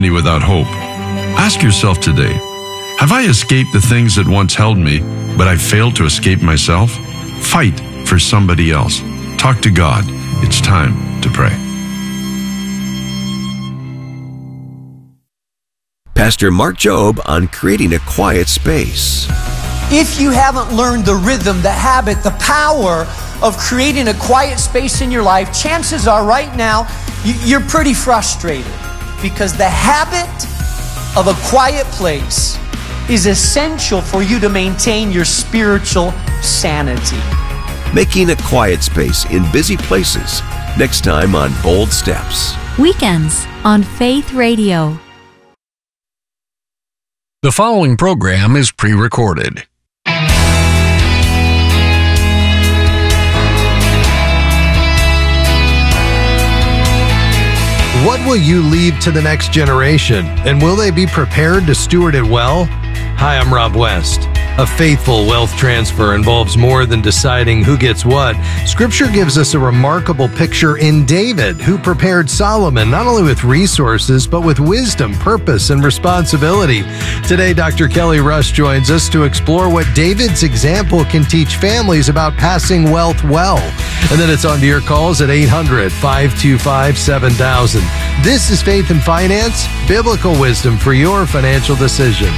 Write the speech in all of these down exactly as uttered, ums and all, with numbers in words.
without hope. Ask yourself today, have I escaped the things that once held me, but I failed to escape myself? Fight for somebody else. Talk to God. It's time to pray. Pastor Mark Jobe on creating a quiet space. If you haven't learned the rhythm, the habit, the power of creating a quiet space in your life, chances are right now you're pretty frustrated, because the habit of a quiet place is essential for you to maintain your spiritual sanity. Making a quiet space in busy places. Next time on Bold Steps. Weekends on Faith Radio. The following program is pre-recorded. What will you leave to the next generation, and will they be prepared to steward it well? Hi, I'm Rob West. A faithful wealth transfer involves more than deciding who gets what. Scripture gives us a remarkable picture in David, who prepared Solomon not only with resources, but with wisdom, purpose, and responsibility. Today, Doctor Kelly Rush joins us to explore what David's example can teach families about passing wealth well. And then it's on to your calls at eight hundred, five two five, seven thousand. This is Faith and Finance, biblical wisdom for your financial decisions.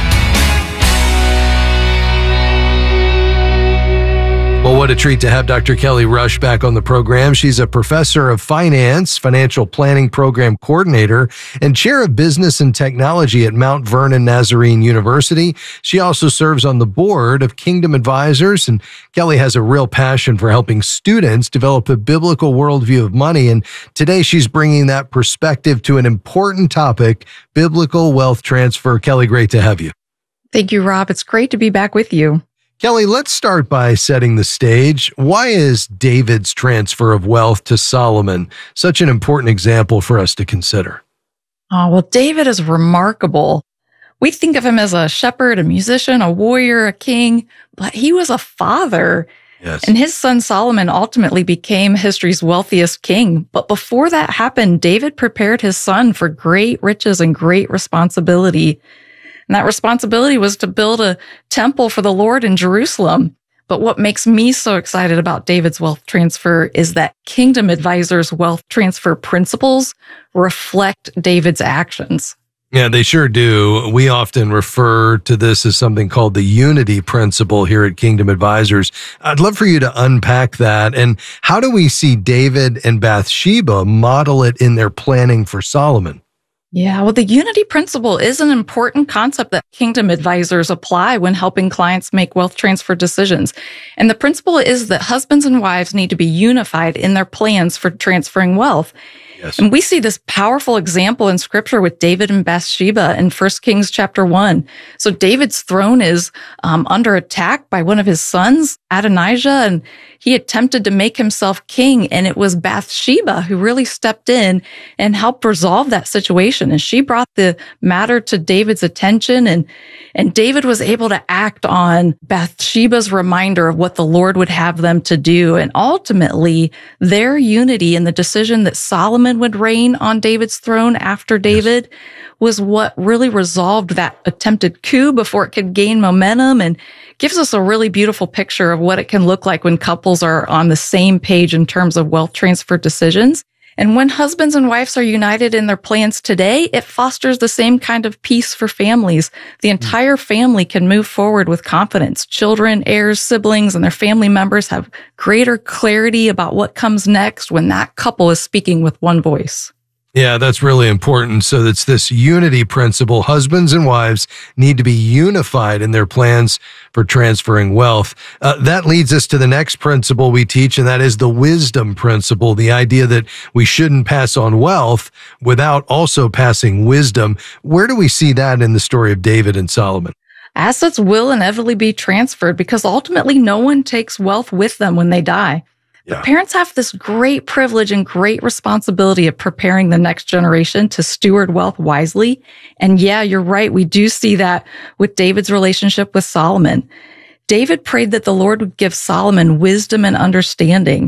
Well, what a treat to have Doctor Kelly Rush back on the program. She's a professor of finance, financial planning program coordinator, and chair of business and technology at Mount Vernon Nazarene University. She also serves on the board of Kingdom Advisors, and Kelly has a real passion for helping students develop a biblical worldview of money. And today she's bringing that perspective to an important topic, biblical wealth transfer. Kelly, great to have you. Thank you, Rob. It's great to be back with you. Kelly, let's start by setting the stage. Why is David's transfer of wealth to Solomon such an important example for us to consider? Oh, well, David is remarkable. We think of him as a shepherd, a musician, a warrior, a king, but he was a father. Yes. And his son Solomon ultimately became history's wealthiest king. But before that happened, David prepared his son for great riches and great responsibility. And that responsibility was to build a temple for the Lord in Jerusalem. But what makes me so excited about David's wealth transfer is that Kingdom Advisors' wealth transfer principles reflect David's actions. Yeah, they sure do. We often refer to this as something called the unity principle here at Kingdom Advisors. I'd love for you to unpack that. And how do we see David and Bathsheba model it in their planning for Solomon? Yeah, well, the unity principle is an important concept that Kingdom Advisors apply when helping clients make wealth transfer decisions. And the principle is that husbands and wives need to be unified in their plans for transferring wealth. Yes. And we see this powerful example in Scripture with David and Bathsheba in First Kings chapter one. So David's throne is um, under attack by one of his sons, Adonijah, and he attempted to make himself king. And it was Bathsheba who really stepped in and helped resolve that situation. And she brought the matter to David's attention, and and David was able to act on Bathsheba's reminder of what the Lord would have them to do. And ultimately, their unity in the decision that Solomon would reign on David's throne after David yes. was what really resolved that attempted coup before it could gain momentum, and gives us a really beautiful picture of what it can look like when couples are on the same page in terms of wealth transfer decisions. And when husbands and wives are united in their plans today, it fosters the same kind of peace for families. The entire family can move forward with confidence. Children, heirs, siblings, and their family members have greater clarity about what comes next when that couple is speaking with one voice. Yeah, that's really important. So it's this unity principle. Husbands and wives need to be unified in their plans for transferring wealth. Uh, that leads us to the next principle we teach, and that is the wisdom principle, the idea that we shouldn't pass on wealth without also passing wisdom. Where do we see that in the story of David and Solomon? Assets will inevitably be transferred because ultimately no one takes wealth with them when they die. Yeah. Parents have this great privilege and great responsibility of preparing the next generation to steward wealth wisely. And yeah, you're right. We do see that with David's relationship with Solomon. David prayed that the Lord would give Solomon wisdom and understanding.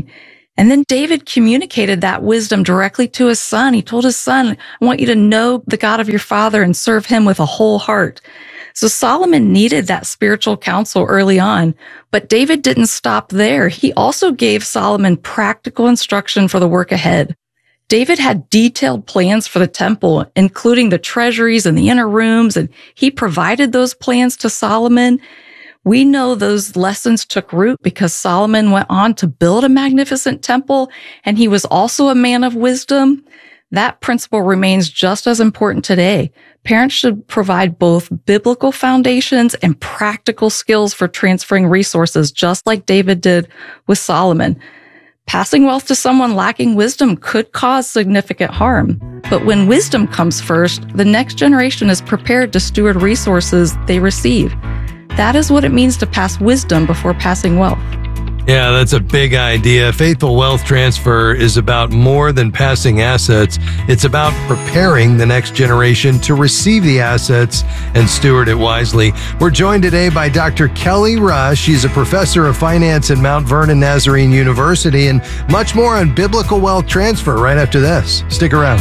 And then David communicated that wisdom directly to his son. He told his son, I want you to know the God of your father and serve him with a whole heart. So Solomon needed that spiritual counsel early on, but David didn't stop there. He also gave Solomon practical instruction for the work ahead. David had detailed plans for the temple, including the treasuries and the inner rooms, and he provided those plans to Solomon. We know those lessons took root because Solomon went on to build a magnificent temple, and he was also a man of wisdom. That principle remains just as important today. Parents should provide both biblical foundations and practical skills for transferring resources, just like David did with Solomon. Passing wealth to someone lacking wisdom could cause significant harm. But when wisdom comes first, the next generation is prepared to steward resources they receive. That is what it means to pass wisdom before passing wealth. Yeah, that's a big idea. Faithful wealth transfer is about more than passing assets. It's about preparing the next generation to receive the assets and steward it wisely. We're joined today by Doctor Kelly Rush. She's a professor of finance at Mount Vernon Nazarene University, and much more on biblical wealth transfer right after this. Stick around.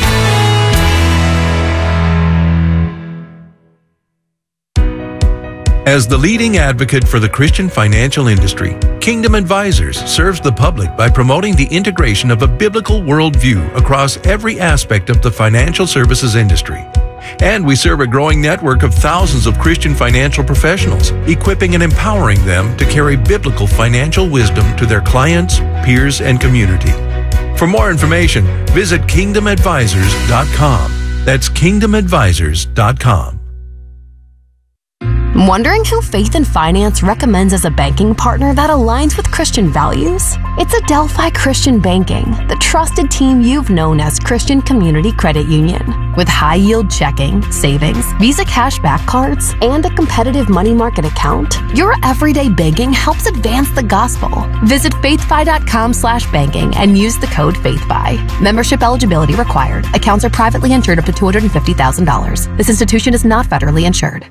As the leading advocate for the Christian financial industry, Kingdom Advisors serves the public by promoting the integration of a biblical worldview across every aspect of the financial services industry. And we serve a growing network of thousands of Christian financial professionals, equipping and empowering them to carry biblical financial wisdom to their clients, peers, and community. For more information, visit kingdom advisors dot com. That's kingdom advisors dot com. Wondering who Faith and Finance recommends as a banking partner that aligns with Christian values? It's Adelphi Christian Banking, the trusted team you've known as Christian Community Credit Union. With high-yield checking, savings, Visa cashback cards, and a competitive money market account, your everyday banking helps advance the gospel. Visit faithfi.com slash banking and use the code FAITHFI. Membership eligibility required. Accounts are privately insured up to two hundred fifty thousand dollars. This institution is not federally insured.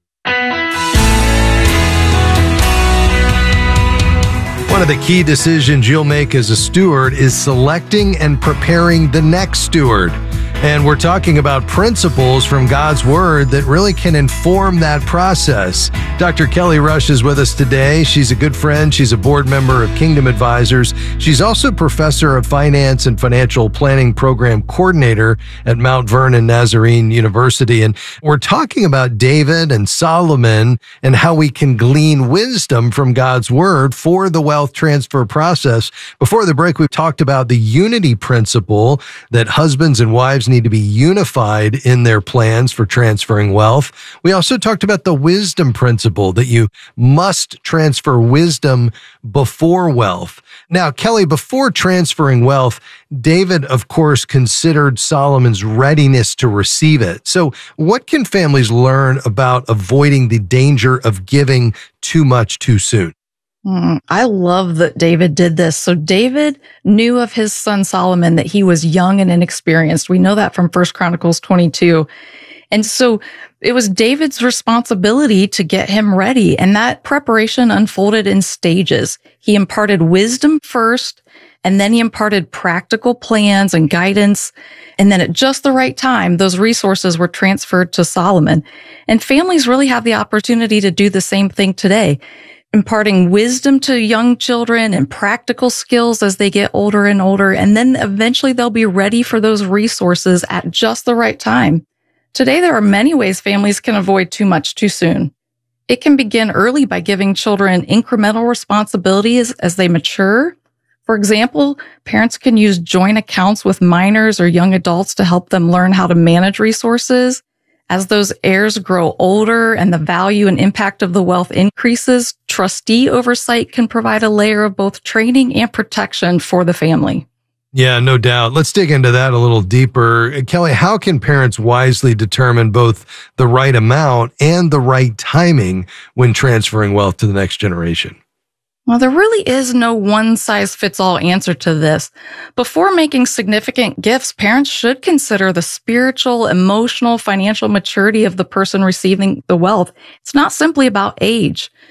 One of the key decisions you'll make as a steward is selecting and preparing the next steward. And we're talking about principles from God's Word that really can inform that process. Doctor Kelly Rush is with us today. She's a good friend. She's a board member of Kingdom Advisors. She's also professor of finance and financial planning program coordinator at Mount Vernon Nazarene University. And we're talking about David and Solomon and how we can glean wisdom from God's Word for the wealth transfer process. Before the break, we talked about the unity principle that husbands and wives need to be unified in their plans for transferring wealth. We also talked about the wisdom principle that you must transfer wisdom before wealth. Now, Kelly, before transferring wealth, David, of course, considered Solomon's readiness to receive it. So what can families learn about avoiding the danger of giving too much too soon? Mm, I love that David did this. So David knew of his son Solomon that he was young and inexperienced. We know that from First Chronicles twenty-two. And so it was David's responsibility to get him ready. And that preparation unfolded in stages. He imparted wisdom first, and then he imparted practical plans and guidance. And then at just the right time, those resources were transferred to Solomon. And families really have the opportunity to do the same thing today, imparting wisdom to young children and practical skills as they get older and older. And then eventually they'll be ready for those resources at just the right time. Today, there are many ways families can avoid too much too soon. It can begin early by giving children incremental responsibilities as they mature. For example, parents can use joint accounts with minors or young adults to help them learn how to manage resources. As those heirs grow older and the value and impact of the wealth increases, trustee oversight can provide a layer of both training and protection for the family. Yeah, no doubt. Let's dig into that a little deeper. Kelly, how can parents wisely determine both the right amount and the right timing when transferring wealth to the next generation? Well, there really is no one-size-fits-all answer to this. Before making significant gifts, parents should consider the spiritual, emotional, financial maturity of the person receiving the wealth. It's not simply about age.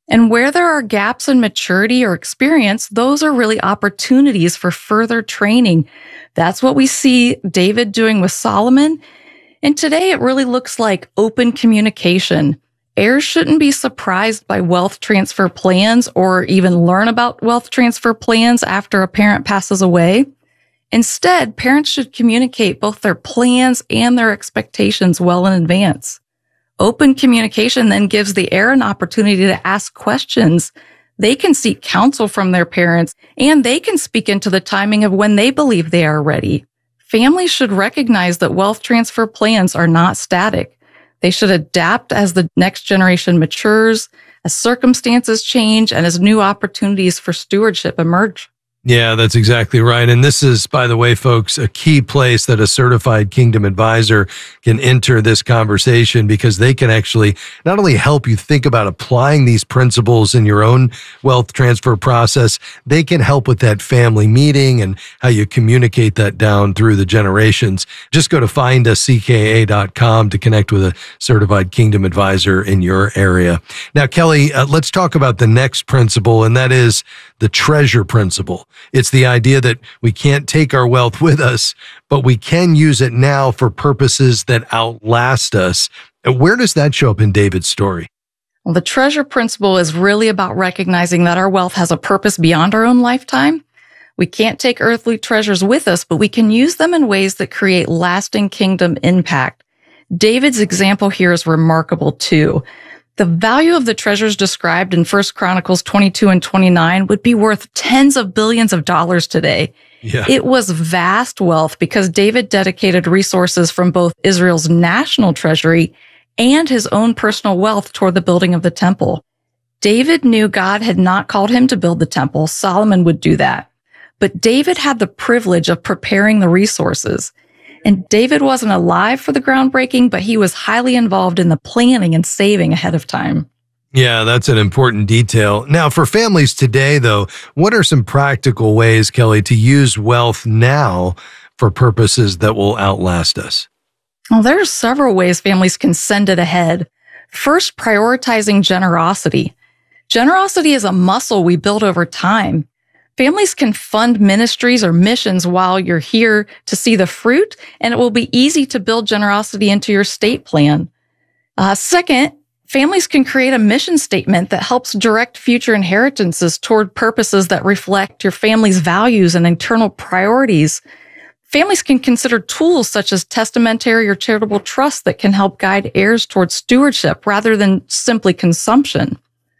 And where there are gaps in maturity or experience, those are really opportunities for further training. That's what we see David doing with Solomon. And today it really looks like open communication. Heirs shouldn't be surprised by wealth transfer plans or even learn about wealth transfer plans after a parent passes away. Instead, parents should communicate both their plans and their expectations well in advance. Open communication then gives the heir an opportunity to ask questions. They can seek counsel from their parents, and they can speak into the timing of when they believe they are ready. Families should recognize that wealth transfer plans are not static. They should adapt as the next generation matures, as circumstances change, and as new opportunities for stewardship emerge. Yeah, that's exactly right. And this is, by the way, folks, a key place that a certified Kingdom advisor can enter this conversation, because they can actually not only help you think about applying these principles in your own wealth transfer process, they can help with that family meeting and how you communicate that down through the generations. Just go to find a C K A dot com to connect with a certified Kingdom advisor in your area. Now, Kelly, uh, let's talk about the next principle, and that is the treasure principle. It's the idea that we can't take our wealth with us, but we can use it now for purposes that outlast us. Where does that show up in David's story? Well, the treasure principle is really about recognizing that our wealth has a purpose beyond our own lifetime. We can't take earthly treasures with us, but we can use them in ways that create lasting kingdom impact. David's example here is remarkable too. The value of the treasures described in First Chronicles twenty-two and twenty-nine would be worth tens of billions of dollars today. Yeah. It was vast wealth because David dedicated resources from both Israel's national treasury and his own personal wealth toward the building of the temple. David knew God had not called him to build the temple. Solomon would do that. But David had the privilege of preparing the resources. And David wasn't alive for the groundbreaking, but he was highly involved in the planning and saving ahead of time. Yeah, that's an important detail. Now, for families today, though, what are some practical ways, Kelly, to use wealth now for purposes that will outlast us? Well, there are several ways families can send it ahead. First, prioritizing generosity. Generosity is a muscle we build over time. Families can fund ministries or missions while you're here to see the fruit, and it will be easy to build generosity into your estate plan. Uh, second, families can create a mission statement that helps direct future inheritances toward purposes that reflect your family's values and internal priorities. Families can consider tools such as testamentary or charitable trusts that can help guide heirs towards stewardship rather than simply consumption.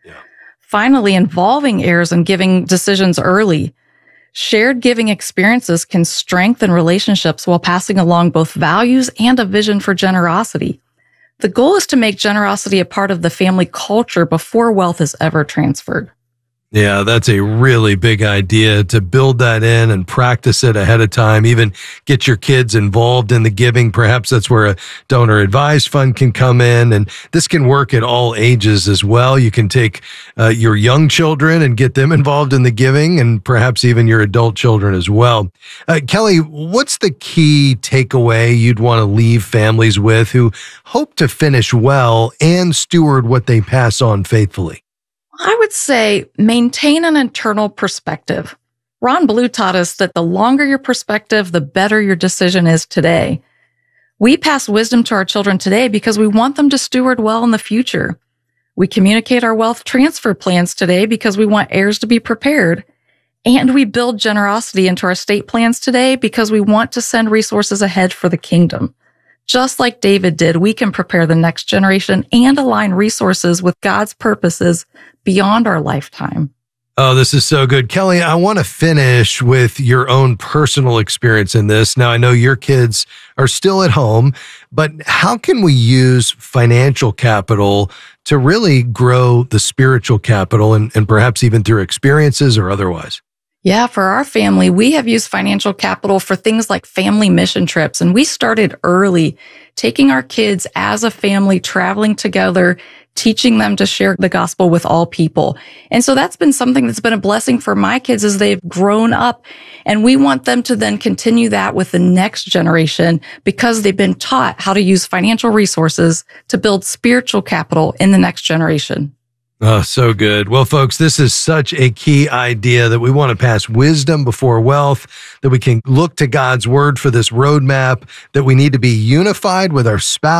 Finally, involving heirs in giving decisions early. Shared giving experiences can strengthen relationships while passing along both values and a vision for generosity. The goal is to make generosity a part of the family culture before wealth is ever transferred. Yeah, that's a really big idea, to build that in and practice it ahead of time. Even get your kids involved in the giving. Perhaps that's where a donor advised fund can come in. And this can work at all ages as well. You can take uh, your young children and get them involved in the giving, and perhaps even your adult children as well. Uh, Kelly, what's the key takeaway you'd want to leave families with who hope to finish well and steward what they pass on faithfully? I would say maintain an internal perspective. Ron Blue taught us that the longer your perspective, the better your decision is today. We pass wisdom to our children today because we want them to steward well in the future. We communicate our wealth transfer plans today because we want heirs to be prepared. And we build generosity into our estate plans today because we want to send resources ahead for the kingdom. Just like David did, we can prepare the next generation and align resources with God's purposes beyond our lifetime. Oh, this is so good. Kelly, I want to finish with your own personal experience in this. Now, I know your kids are still at home, but how can we use financial capital to really grow the spiritual capital, and, and perhaps even through experiences or otherwise? Yeah, for our family, we have used financial capital for things like family mission trips. And we started early, taking our kids as a family, traveling together, teaching them to share the gospel with all people. And so that's been something that's been a blessing for my kids as they've grown up. And we want them to then continue that with the next generation because they've been taught how to use financial resources to build spiritual capital in the next generation. Oh, so good. Well, folks, this is such a key idea that we want to pass wisdom before wealth, that we can look to God's word for this roadmap, that we need to be unified with our spouse.